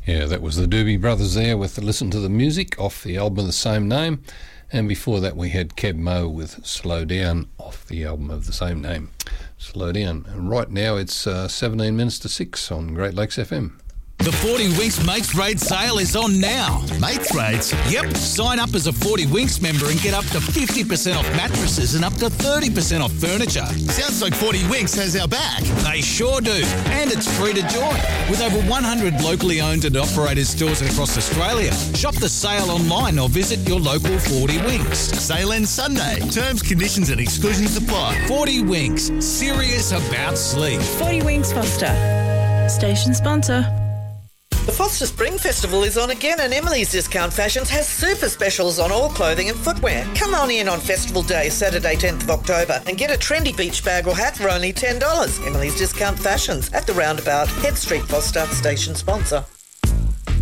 Yeah, that was the Doobie Brothers there with Listen to the Music off the album of the same name. And before that we had Keb Mo with Slow Down off the album of the same name. Slow Down. And right now it's 17 minutes to 6 on Great Lakes FM. The 40 Winks Mates Rate sale is on now. Mates Rates? Yep. Sign up as a 40 Winks member and get up to 50% off mattresses and up to 30% off furniture. Sounds like 40 Winks has our back. They sure do. And it's free to join. With over 100 locally owned and operated stores across Australia. Shop the sale online or visit your local 40 Winks. Sale ends Sunday. Terms, conditions and exclusions apply. 40 Winks. Serious about sleep. 40 Winks Foster. Station sponsor. The Foster Spring Festival is on again and Emily's Discount Fashions has super specials on all clothing and footwear. Come on in on Festival Day, Saturday 10th of October and get a trendy beach bag or hat for only $10. Emily's Discount Fashions at the roundabout, Head Street, Foster, station sponsor.